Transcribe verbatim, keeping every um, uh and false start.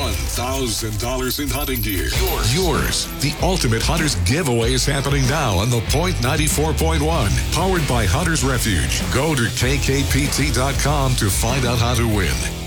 one thousand dollars in hunting gear. Yours. Yours. The Ultimate Hunters giveaway is happening now on The Point ninety-four point one. Powered by Hunters Refuge. Go to K K P T dot com to find out how to win.